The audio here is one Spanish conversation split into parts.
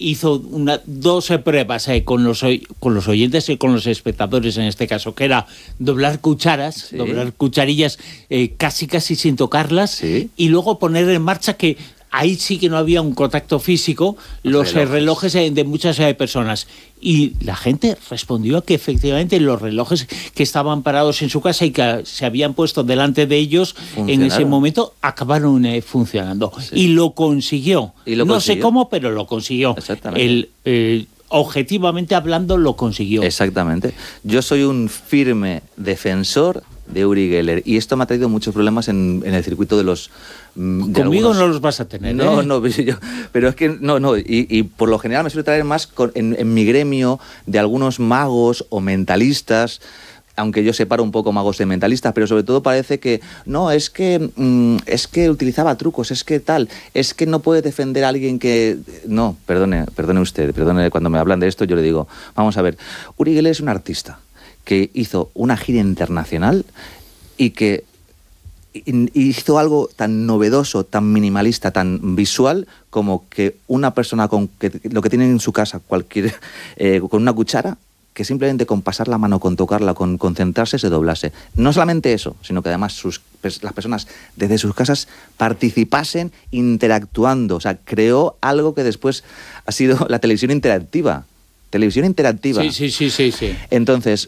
hizo dos pruebas con los oyentes y con los espectadores en este caso, que era doblar cucharas, doblar cucharillas casi sin tocarlas, y luego poner en marcha que ahí sí que no había un contacto físico, los relojes de muchas personas. Y la gente respondió que efectivamente los relojes que estaban parados en su casa y que se habían puesto delante de ellos en ese momento acabaron funcionando. Y lo consiguió. No sé cómo, pero lo consiguió. Exactamente. Objetivamente hablando, lo consiguió. Exactamente. Yo soy un firme defensor de Uri Geller, y esto me ha traído muchos problemas en el circuito de los... Conmigo no los vas a tener. Pero es que no, y por lo general me suele traer más en mi gremio de algunos magos o mentalistas, aunque yo separo un poco magos de mentalistas, pero sobre todo parece que es que utilizaba trucos, es que no puede defender a alguien que... No, perdone usted, cuando me hablan de esto yo le digo, vamos a ver, Uri Geller es un artista que hizo una gira internacional y que hizo algo tan novedoso, tan minimalista, tan visual, como que una persona lo que tiene en su casa, con una cuchara, que simplemente con pasar la mano, con tocarla, con concentrarse, se doblase. No solamente eso, sino que además las personas desde sus casas participasen interactuando. O sea, creó algo que después ha sido la televisión interactiva. Sí. Entonces...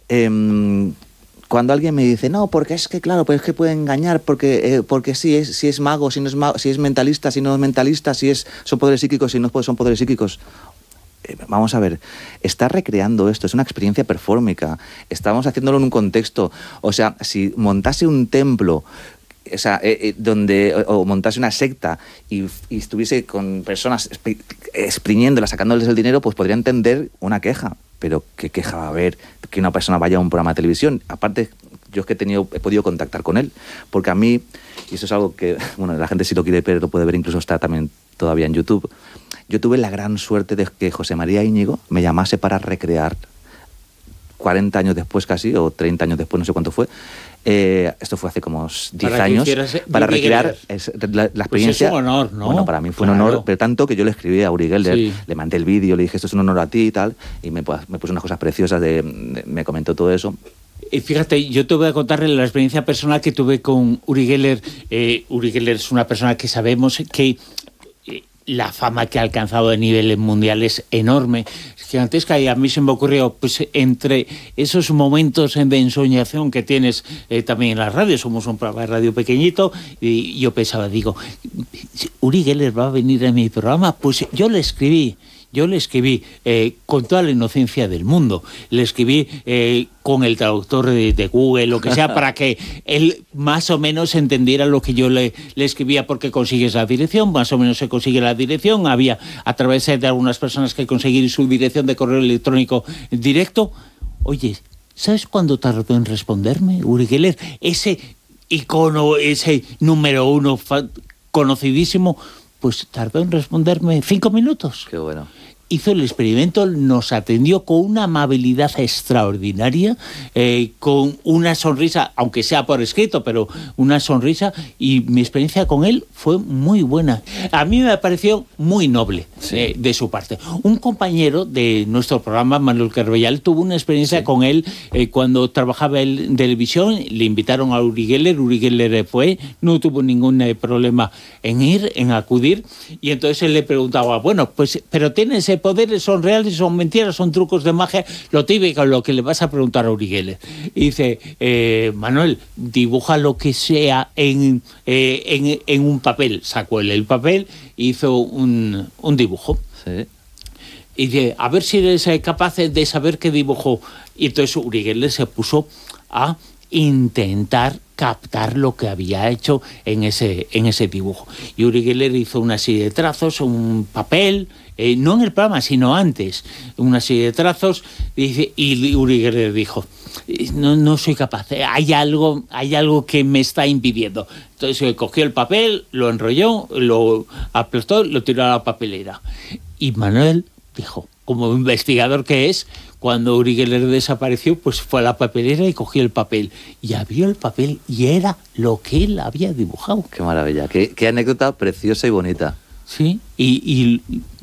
cuando alguien me dice, no, porque es que claro, pues es que puede engañar, porque si es mago, si no es mago, si es mentalista, si no es mentalista, son poderes psíquicos, si no son poderes psíquicos. Vamos a ver, está recreando esto, es una experiencia performática, estamos haciéndolo en un contexto, o sea, si montase un templo, o sea, o montase una secta y estuviese con personas exprimiéndolas, sacándoles el dinero, pues podría entender una queja. Pero ¿qué queja va a haber que una persona vaya a un programa de televisión? Aparte, yo es que he podido contactar con él, porque a mí, y eso es algo que, bueno, la gente si lo quiere ver, lo puede ver, incluso está también todavía en YouTube. Yo tuve la gran suerte de que José María Íñigo me llamase para recrear 40 años después casi, o 30 años después, no sé cuánto fue. Esto fue hace como 10 años. Para recrear la experiencia. Pues es un honor, ¿no? Bueno, para mí fue un honor, pero tanto que yo le escribí a Uri Geller, le mandé el vídeo, le dije, esto es un honor a ti y tal, y me puso unas cosas preciosas, me comentó todo eso. Y fíjate, yo te voy a contar la experiencia personal que tuve con Uri Geller. Uri Geller es una persona que sabemos que la fama que ha alcanzado a nivel mundial es enorme, es gigantesca, y a mí se me ocurrió, pues entre esos momentos de ensoñación que tienes también en la radio, somos un programa de radio pequeñito, y yo pensaba, digo, Uri Geller va a venir a mi programa, pues yo le escribí con toda la inocencia del mundo. Le escribí con el traductor de Google, lo que sea, para que él más o menos entendiera lo que yo le escribía, porque consigues la dirección, más o menos se consigue la dirección. Había, a través de algunas personas, que conseguir su dirección de correo electrónico directo. Oye, ¿sabes cuándo tardó en responderme, Uri Geller? Ese icono, ese número uno conocidísimo, pues tardó en responderme 5 minutos. Qué bueno. Hizo el experimento, nos atendió con una amabilidad extraordinaria, con una sonrisa, aunque sea por escrito, pero una sonrisa, y mi experiencia con él fue muy buena. A mí me pareció muy noble de su parte. Un compañero de nuestro programa, Manuel Carbellal, tuvo una experiencia con él cuando trabajaba en televisión. Le invitaron a Uri Geller fue, no tuvo ningún problema en acudir, y entonces él le preguntaba, bueno, pues, pero tienes poderes, son reales, son mentiras, son trucos de magia, lo típico, lo que le vas a preguntar a Uri Geller. Y dice, Manuel, dibuja lo que sea en un papel. Sacó él el papel, hizo un dibujo. Sí. Y dice, a ver si eres capaz de saber qué dibujó. Y entonces Uri Geller se puso a intentar captar lo que había hecho en ese dibujo. Y Uri Geller hizo una serie de trazos, un papel, no en el programa, sino antes, una serie de trazos, y Uri Geller dijo, no soy capaz, hay algo que me está impidiendo. Entonces cogió el papel, lo enrolló, lo aplastó, lo tiró a la papelera. Y Manuel dijo, como investigador que es, cuando Uri Geller desapareció, pues fue a la papelera y cogió el papel. Y abrió el papel y era lo que él había dibujado. Qué maravilla, qué anécdota preciosa y bonita. Sí, y